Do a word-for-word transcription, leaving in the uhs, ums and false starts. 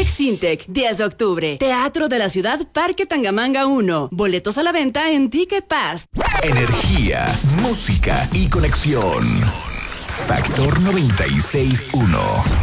Exintec, diez de octubre. Teatro de la Ciudad, Parque Tangamanga uno. Boletos a la venta en Ticket Pass. Energía, música y conexión. Factor noventa y seis punto uno.